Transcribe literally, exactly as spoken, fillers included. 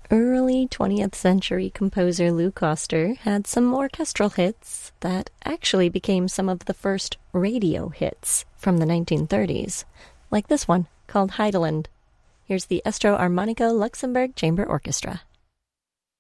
Early twentieth century composer Lou Koster had some orchestral hits that actually became some of the first radio hits from the nineteen thirties, like this one called Heideland. Here's the Estro Armonico Luxembourg Chamber Orchestra.